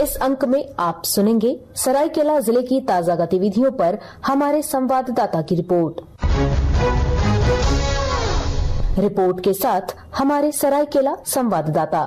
इस अंक में आप सुनेंगे सरायकेला जिले की ताजा गतिविधियों पर हमारे संवाददाता की रिपोर्ट के साथ हमारे सरायकेला संवाददाता।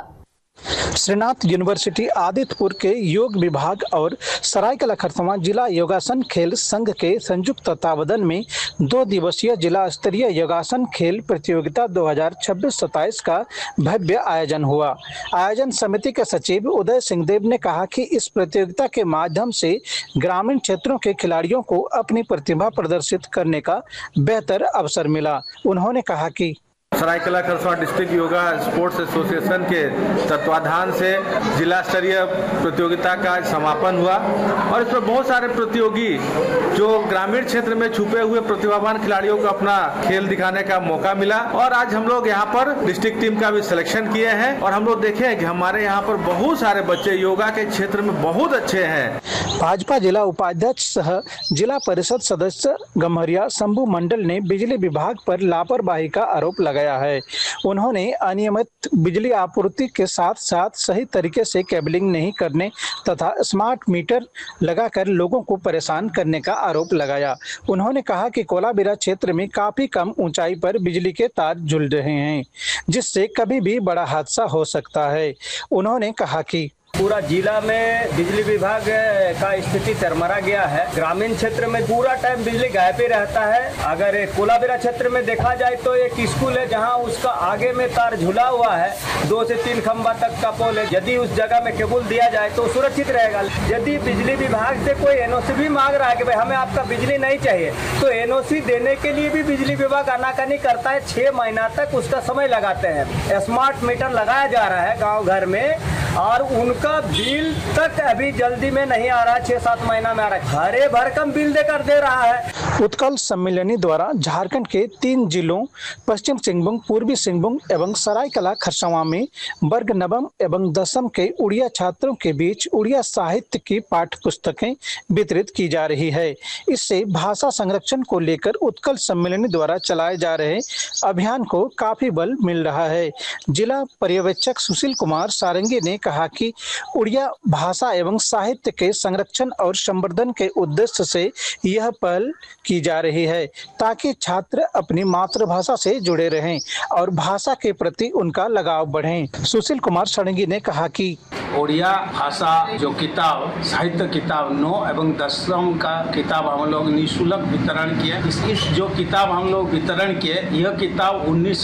श्रीनाथ यूनिवर्सिटी आदित्यपुर के योग विभाग और सरायकेला खरसावां जिला योगासन खेल संघ के संयुक्त तत्वावधान में 2 दिवसीय जिला स्तरीय योगासन खेल प्रतियोगिता 2026-27 का भव्य आयोजन हुआ। आयोजन समिति के सचिव उदय सिंहदेव ने कहा कि इस प्रतियोगिता के माध्यम से ग्रामीण क्षेत्रों के खिलाड़ियों को अपनी प्रतिभा प्रदर्शित करने का बेहतर अवसर मिला। उन्होंने कहा कि Seraikela Kharsawan district yoga sports association के तत्वाधान से जिला स्तरीय प्रतियोगिता का समापन हुआ और इसमें बहुत सारे प्रतियोगी जो ग्रामीण क्षेत्र में छुपे हुए प्रतिभावान खिलाड़ियों को अपना खेल दिखाने का मौका मिला। और आज हम लोग यहाँ पर डिस्ट्रिक्ट टीम का भी सिलेक्शन किए हैं और हम लोग देखे हैं कि हमारे यहाँ पर बहुत सारे बच्चे योगा के क्षेत्र में बहुत अच्छे हैं। भाजपा जिला उपाध्यक्ष सह जिला परिषद सदस्य गम्हरिया शंभू मंडल ने बिजली विभाग पर लापरवाही का आरोप लगाया है। उन्होंने अनियमित बिजली आपूर्ति के साथ साथ सही तरीके से केबलिंग नहीं करने तथा स्मार्ट मीटर लगाकर लोगों को परेशान करने का आरोप लगाया। उन्होंने कहा कि कोलाबिरा क्षेत्र में काफी कम ऊंचाई पर बिजली के तार झूल रहे हैं, जिससे कभी भी बड़ा हादसा हो सकता है। उन्होंने कहा कि पूरा जिला में बिजली विभाग का स्थिति तरमरा गया है। ग्रामीण क्षेत्र में पूरा टाइम बिजली गायब ही रहता है। अगर कोलाबिरा क्षेत्र में देखा जाए तो एक स्कूल है जहां उसका आगे में तार झुला हुआ है, 2 से 3 खंबा तक का पोल है। यदि उस जगह में केबल दिया जाए तो सुरक्षित रहेगा। यदि बिजली विभाग से कोई एनओसी भी मांग रहा है कि भाई हमें आपका बिजली नहीं चाहिए, तो एनओसी देने के लिए भी बिजली विभाग आनाकानी करता है। 6 महीना तक उसका समय लगाते हैं। स्मार्ट मीटर लगाया जा रहा है गाँव घर में और उनका बिल तक अभी जल्दी में नहीं आ रहा है, 6-7 महीना में आ रहा है। हरे भरकम बिल देकर दे रहा है। उत्कल सम्मेलनी द्वारा झारखंड के 3 जिलों पश्चिम सिंहभूम, पूर्वी सिंहभूम एवं सरायकेला खरसावां में वर्ग 9 एवं 10 के उड़िया छात्रों के बीच उड़िया साहित्य की पाठ्य पुस्तकें वितरित की जा रही है। इससे भाषा संरक्षण को लेकर उत्कल सम्मेलनी द्वारा चलाए जा रहे अभियान को काफी बल मिल रहा है। जिला पर्यवेक्षक सुशील कुमार सारंगी ने कहा कि उड़िया भाषा एवं साहित्य के संरक्षण और संवर्धन के उद्देश्य से यह पहल की जा रही है ताकि छात्र अपनी मातृभाषा से जुड़े रहें और भाषा के प्रति उनका लगाव बढ़े। सुशील कुमार सारंगी ने कहा कि उड़िया भाषा जो किताब साहित्य किताब 9 एवं 10 का किताब हम लोग निःशुल्क वितरण किए। इस जो किताब हम लोग वितरण किए, यह किताब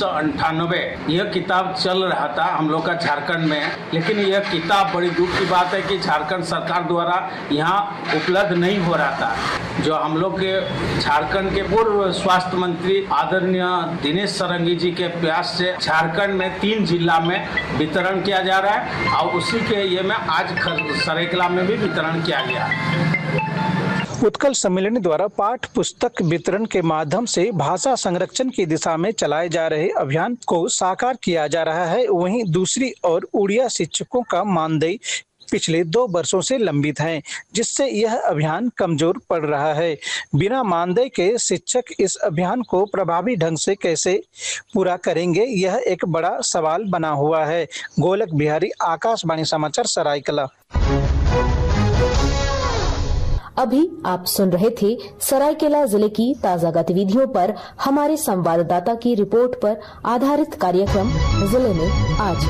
1998 यह किताब चल रहा था हम लोग का झारखंड में, लेकिन यह किताब बड़ी दुख की बात है कि झारखंड सरकार द्वारा यहाँ उपलब्ध नहीं हो रहा था। जो हम लोग के झारखंड के पूर्व स्वास्थ्य मंत्री आदरणीय दिनेश सारंगी जी के प्रयास से झारखंड में 3 जिला में वितरण किया जा रहा है और उसी के ये में आज सरायकेला में भी वितरण किया गया। उत्कल सम्मेलन द्वारा पाठ्य पुस्तक वितरण के माध्यम से भाषा संरक्षण की दिशा में चलाए जा रहे अभियान को साकार किया जा रहा है। वहीं दूसरी ओर उड़िया शिक्षकों का मानदेय पिछले 2 वर्षों से लंबित है, जिससे यह अभियान कमजोर पड़ रहा है। बिना मानदेय के शिक्षक इस अभियान को प्रभावी ढंग से कैसे पूरा करेंगे, यह एक बड़ा सवाल बना हुआ है। गोलक बिहारी, आकाशवाणी समाचार, सरायकेला। अभी आप सुन रहे थे सरायकेला जिले की ताजा गतिविधियों पर हमारे संवाददाता की रिपोर्ट पर आधारित कार्यक्रम जिले में आज।